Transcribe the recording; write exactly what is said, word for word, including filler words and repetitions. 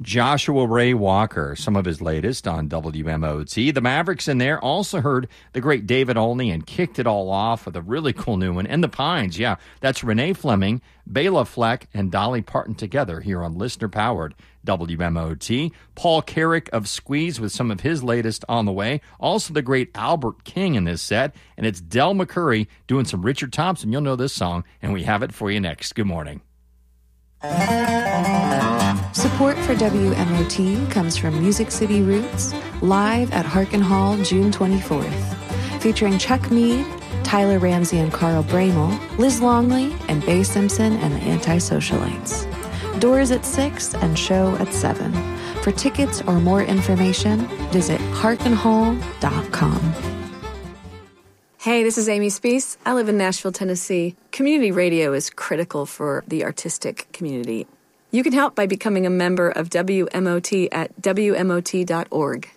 Joshua Ray Walker, some of his latest on W M O T. The Mavericks in there also heard the great David Olney and kicked it all off with a really cool new one. And the Pines, yeah, that's Renee Fleming, Bela Fleck, and Dolly Parton together here on listener-powered W M O T. Paul Carrick of Squeeze with some of his latest on the way. Also the great Albert King in this set. And it's Del McCurry doing some Richard Thompson. You'll know this song, and we have it for you next. Good morning. Support for W M O T comes from Music City Roots, live at Harken Hall June twenty-fourth, featuring Chuck Mead, Tyler Ramsey and Carl Bramel, Liz Longley, and Bay Simpson and the Anti-Socialites. Doors at six and show at seven. For tickets or more information, visit harken hall dot com. Hey, this is Amy Speece. I live in Nashville, Tennessee. Community radio is critical for the artistic community. You can help by becoming a member of W M O T at W M O T dot org.